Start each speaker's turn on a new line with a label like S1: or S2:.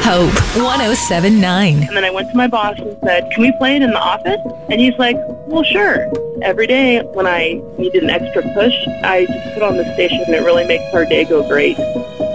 S1: Hope 107.9.
S2: And then I went to my boss and said, can we play it in the office? And he's like, well, sure. Every day when I needed an extra push, I just put on the station and it really makes our day go great.